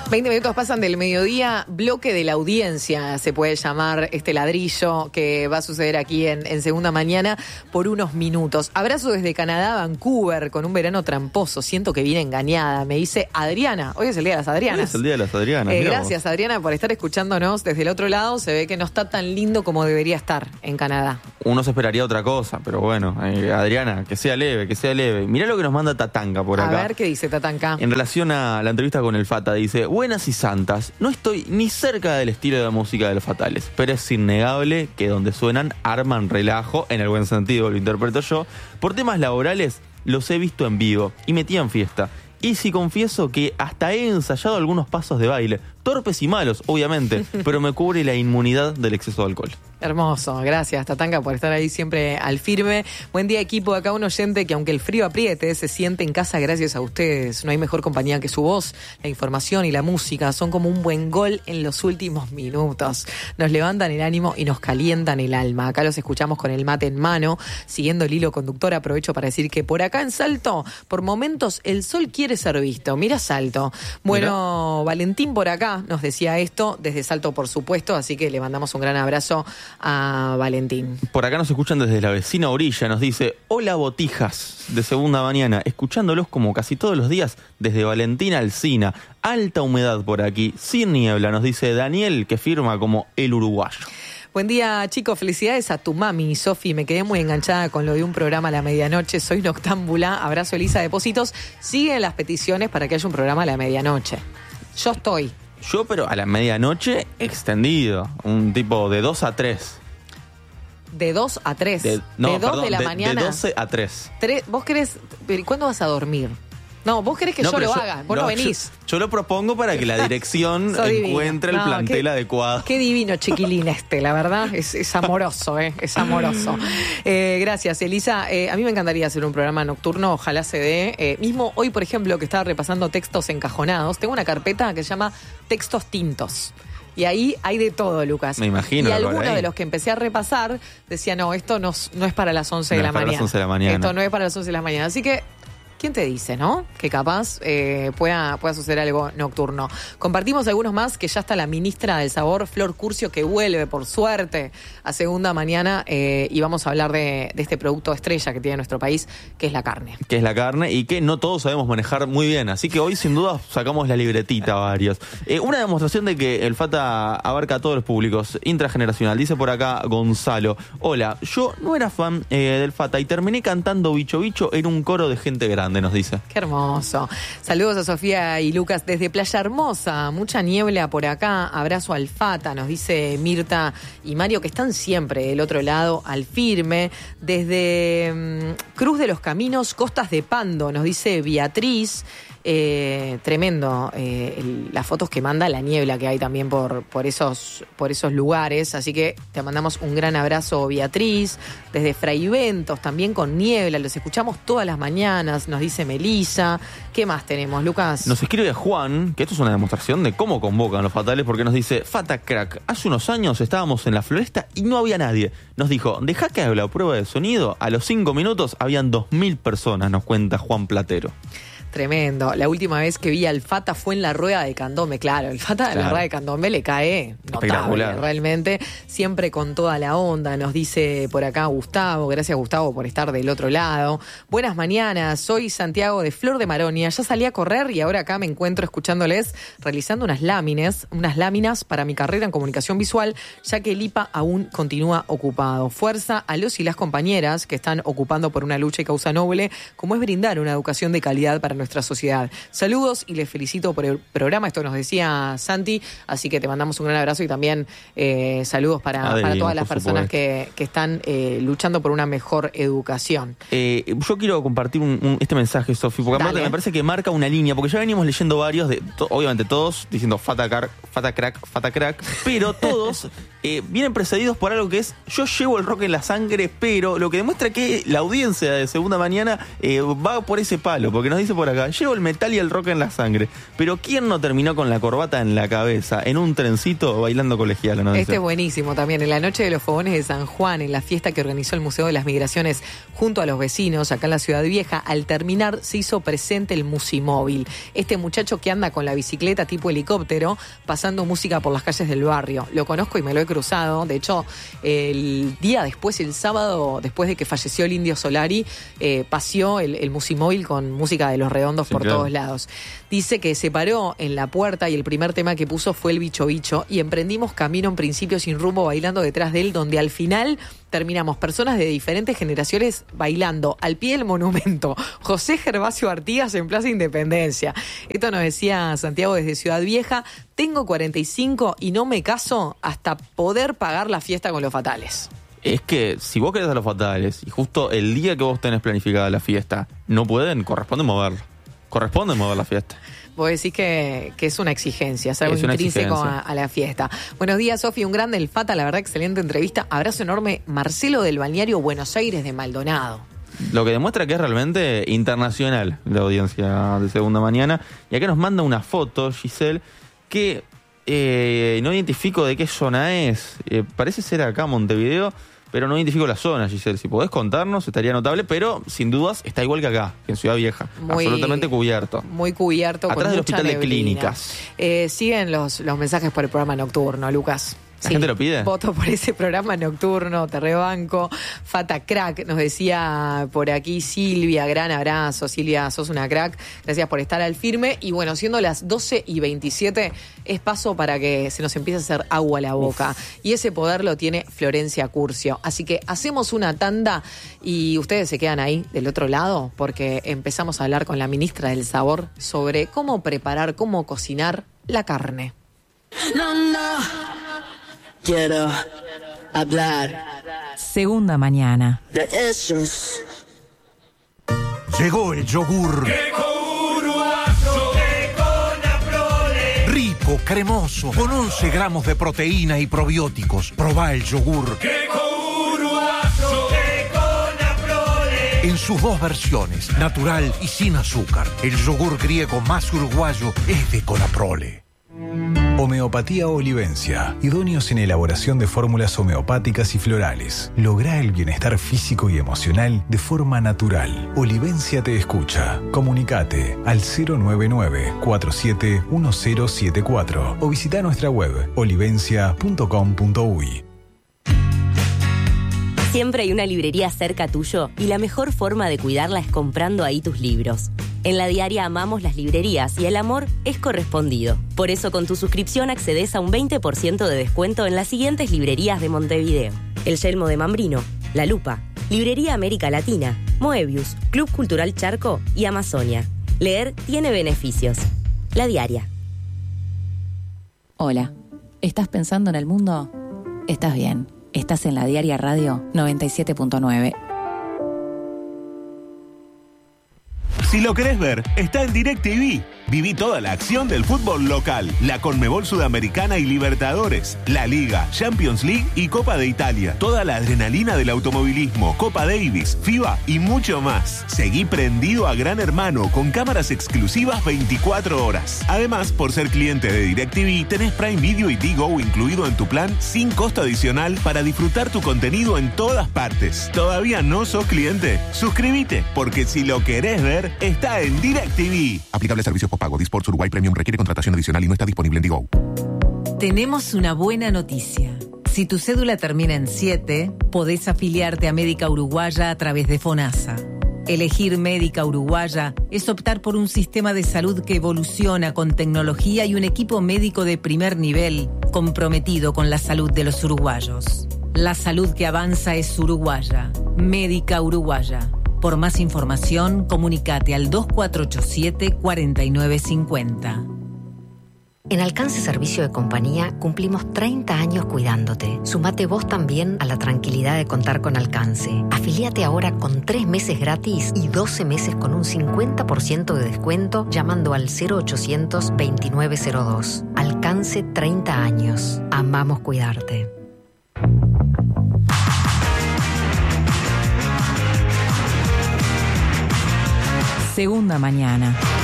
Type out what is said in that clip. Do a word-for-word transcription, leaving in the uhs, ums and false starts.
veinte minutos pasan del mediodía, bloque de la audiencia, se puede llamar este ladrillo que va a suceder aquí en, en Segunda Mañana por unos minutos. Abrazo desde Canadá, Vancouver, con un verano tramposo. Siento que viene engañada, me dice Adriana. Hoy es el Día de las Adrianas. Hoy es el Día de las Adrianas. Eh, gracias, Adriana, por estar escuchándonos desde el otro lado. Se ve que no está tan lindo como debería estar en Canadá. Uno se esperaría otra cosa, pero bueno, eh, Adriana, que sea leve, que sea leve. Mirá lo que nos manda Tatanka por acá. A ver qué dice Tatanka. En relación a la entrevista con el Fata, dice: buenas y santas, no estoy ni cerca del estilo de música de los Fatales, pero es innegable que donde suenan arman relajo, en el buen sentido lo interpreto yo. Por temas laborales los he visto en vivo y metían fiesta. Y sí confieso que hasta he ensayado algunos pasos de baile, torpes y malos, obviamente, pero me cubre la inmunidad del exceso de alcohol. Hermoso, gracias Tatanka por estar ahí siempre al firme. Buen día equipo, acá un oyente que aunque el frío apriete, se siente en casa gracias a ustedes. No hay mejor compañía que su voz, la información y la música son como un buen gol en los últimos minutos. Nos levantan el ánimo y nos calientan el alma. Acá los escuchamos con el mate en mano, siguiendo el hilo conductor. Aprovecho para decir que por acá en Salto, por momentos el sol quiere ser visto. Mira Salto. Bueno, Mira. Valentín por acá nos decía esto, desde Salto por supuesto, así que le mandamos un gran abrazo a Valentín. Por acá nos escuchan desde la vecina orilla, nos dice: hola botijas de Segunda Mañana, escuchándolos como casi todos los días desde Valentín Alsina. Alta humedad por aquí, sin niebla, nos dice Daniel, que firma como el uruguayo. Buen día, chicos. Felicidades a tu mami, Sofi. Me quedé muy enganchada con lo de un programa a la medianoche. Soy noctámbula. Abrazo, Elisa Depósitos. Siguen las peticiones para que haya un programa a la medianoche. Yo estoy. Yo, pero a la medianoche extendido. Un tipo de dos a tres. De dos a tres. De, no, de dos perdón, de la de, mañana. De doce a tres. Tres, ¿vos querés? ¿Cuándo vas a dormir? No, vos querés que no, yo lo yo, haga, vos no, no venís. Yo, yo lo propongo para que la dirección encuentre el no, plantel qué, adecuado. Qué divino chiquilín este, la verdad, es, es amoroso, eh, es amoroso. Eh, gracias, Elisa. Eh, a mí me encantaría hacer un programa nocturno, ojalá se dé. Eh, mismo hoy, por ejemplo, que estaba repasando textos encajonados, tengo una carpeta que se llama Textos Tintos. Y ahí hay de todo, Lucas. Me imagino. Y algunos de los que empecé a repasar decían, no, esto no, no es para las once de la mañana. Las once de la mañana. Esto no es para las once de la mañana. Así que ¿quién te dice, no? Que capaz eh, pueda, pueda suceder algo nocturno. Compartimos algunos más, que ya está la ministra del Sabor, Flor Curcio, que vuelve, por suerte, a Segunda Mañana, eh, y vamos a hablar de, de este producto estrella que tiene nuestro país, que es la carne. Que es la carne y que no todos sabemos manejar muy bien. Así que hoy, sin duda, sacamos la libretita varios. Eh, una demostración de que el Fata abarca a todos los públicos, intrageneracional. Dice por acá Gonzalo: hola, yo no era fan eh, del Fata y terminé cantando Bicho Bicho en un coro de gente grande. Nos dice. Qué hermoso. Saludos a Sofía y Lucas desde Playa Hermosa. Mucha niebla por acá. Abrazo al Fata, nos dice Mirta y Mario, que están siempre del otro lado al firme. Desde um, Cruz de los Caminos, Costas de Pando, nos dice Beatriz. Eh, tremendo eh, el, las fotos que manda, la niebla que hay también por, por, esos, por esos lugares, así que te mandamos un gran abrazo, Beatriz. Desde Fraiventos también con niebla, los escuchamos todas las mañanas, nos dice Melisa. ¿Qué más tenemos, Lucas? Nos escribe Juan, que esto es una demostración de cómo convocan los Fatales, porque nos dice: Fata Crack, hace unos años estábamos en la floresta y no había nadie. Nos dijo: deja que haga la prueba de sonido. A los cinco minutos habían dos mil personas, nos cuenta Juan Platero. Tremendo. La última vez que vi al Fata fue en la rueda de Candombe. Claro, el Fata de claro. la rueda de Candombe le cae notable, realmente. Siempre con toda la onda, nos dice por acá Gustavo. Gracias, Gustavo, por estar del otro lado. Buenas mañanas, soy Santiago de Flor de Maronia. Ya salí a correr y ahora acá me encuentro escuchándoles, realizando unas láminas, unas láminas para mi carrera en comunicación visual, ya que el I P A aún continúa ocupado. Fuerza a los y las compañeras que están ocupando por una lucha y causa noble, como es brindar una educación de calidad para nuestra sociedad. Saludos y les felicito por el programa. Esto nos decía Santi, así que te mandamos un gran abrazo y también eh, saludos para, Adrián, para todas las personas que, que están eh, luchando por una mejor educación. Eh, yo quiero compartir un, un, este mensaje, Sofi, porque aparte me parece que marca una línea, porque ya venimos leyendo varios, de to, obviamente todos diciendo Fata Crack, Fata Crack, Fata Crack, pero todos eh, vienen precedidos por algo que es yo llevo el rock en la sangre, pero lo que demuestra que la audiencia de Segunda Mañana eh, va por ese palo, porque nos dice por acá, llevo el metal y el rock en la sangre, pero ¿quién no terminó con la corbata en la cabeza, en un trencito bailando colegiala? ¿No? Este es buenísimo también, en la noche de los fogones de San Juan, en la fiesta que organizó el Museo de las Migraciones junto a los vecinos, acá en la Ciudad Vieja, al terminar se hizo presente el Musimóvil, este muchacho que anda con la bicicleta tipo helicóptero, pasando música por las calles del barrio. Lo conozco y me lo he cruzado. De hecho, el día después, el sábado, después de que falleció el Indio Solari, eh, paseó el, el Musimóvil con música de Los Redondos sí, por claro. todos lados. Dice que se paró en la puerta y el primer tema que puso fue el Bicho Bicho y emprendimos camino en principio sin rumbo bailando detrás de él, donde al final terminamos personas de diferentes generaciones bailando al pie del monumento José Gervasio Artigas en Plaza Independencia. Esto nos decía Santiago desde Ciudad Vieja. Tengo cuarenta y cinco y no me caso hasta poder pagar la fiesta con Los Fatales. Es que si vos querés a Los Fatales y justo el día que vos tenés planificada la fiesta no pueden, corresponde moverla. Corresponde mover la fiesta. Vos decís que, que es una exigencia, es algo es intrínseco a, a la fiesta. Buenos días, Sofi, un grande el Fata, la verdad, excelente entrevista. Abrazo enorme, Marcelo del Balneario Buenos Aires de Maldonado. Lo que demuestra que es realmente internacional la audiencia de Segunda Mañana. Y acá nos manda una foto, Giselle, que eh, no identifico de qué zona es. Eh, parece ser acá, Montevideo, pero no identifico la zona, Giselle. Si podés contarnos, estaría notable, pero sin dudas está igual que acá, que en Ciudad Vieja. Muy, absolutamente cubierto. Muy cubierto. Atrás con del mucha Hospital neblina. de Clínicas. Eh, siguen los, los mensajes por el programa nocturno, Lucas. ¿La sí, gente lo pide? Voto por ese programa nocturno, te rebanco. Fata crack, nos decía por aquí Silvia, gran abrazo. Silvia, sos una crack. Gracias por estar al firme. Y bueno, siendo las doce y veintisiete, es paso para que se nos empiece a hacer agua a la boca. Uf. Y ese poder lo tiene Florencia Curcio. Así que hacemos una tanda y ustedes se quedan ahí del otro lado porque empezamos a hablar con la ministra del Sabor sobre cómo preparar, cómo cocinar la carne. No, no. Quiero hablar. Segunda Mañana. De esos. Llegó el yogur. Rico, cremoso, con once gramos de proteína y probióticos. Probá el yogur. En sus dos versiones, natural y sin azúcar. El yogur griego más uruguayo es de Conaprole. Homeopatía Olivencia. Idóneos en elaboración de fórmulas homeopáticas y florales. Lográ el bienestar físico y emocional de forma natural. Olivencia te escucha. Comunicate al cero nueve nueve, cuatro siete uno cero siete cuatro o visita nuestra web olivencia punto com punto uy. Siempre hay una librería cerca tuyo y la mejor forma de cuidarla es comprando ahí tus libros. En La Diaria amamos las librerías y el amor es correspondido. Por eso con tu suscripción accedes a un veinte por ciento de descuento en las siguientes librerías de Montevideo: El Yelmo de Mambrino, La Lupa, Librería América Latina, Moebius, Club Cultural Charco y Amazonia. Leer tiene beneficios. La Diaria. Hola, ¿estás pensando en el mundo? Estás bien, estás en La Diaria Radio noventa y siete punto nueve. Si lo querés ver, está en DirecTV. Viví toda la acción del fútbol local, la Conmebol Sudamericana y Libertadores, la Liga, Champions League y Copa de Italia. Toda la adrenalina del automovilismo, Copa Davis, FIBA y mucho más. Seguí prendido a Gran Hermano con cámaras exclusivas veinticuatro horas. Además, por ser cliente de DirecTV, tenés Prime Video y Digo incluido en tu plan sin costo adicional para disfrutar tu contenido en todas partes. ¿Todavía no sos cliente? Suscríbete, porque si lo querés ver, está en DirecTV. Aplicable a servicios postpago. Disports Uruguay Premium requiere contratación adicional y no está disponible en Digo. Tenemos una buena noticia. Si tu cédula termina en siete, podés afiliarte a Médica Uruguaya a través de FONASA. Elegir Médica Uruguaya es optar por un sistema de salud que evoluciona con tecnología y un equipo médico de primer nivel comprometido con la salud de los uruguayos. La salud que avanza es uruguaya. Médica Uruguaya. Por más información, comunicate al dos cuatro ocho siete, cuatro nueve cinco cero. En Alcance Servicio de Compañía cumplimos treinta años cuidándote. Sumate vos también a la tranquilidad de contar con Alcance. Afilíate ahora con tres meses gratis y doce meses con un cincuenta por ciento de descuento llamando al cero ochocientos veintinueve cero dos. Alcance treinta años. Amamos cuidarte. Segunda mañana.